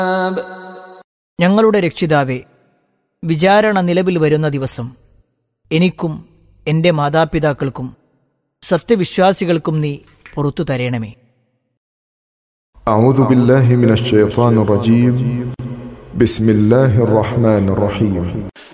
ഞങ്ങളുടെ രക്ഷിതാവേ, വിചാരണ നിലവിൽ വരുന്ന ദിവസം എനിക്കും എൻ്റെ മാതാപിതാക്കൾക്കും സത്യവിശ്വാസികൾക്കും നീ പുറത്തു തരേണമേ. أعوذ بالله من الشيطان الرجيم. بسم الله الرحمن الرحيم.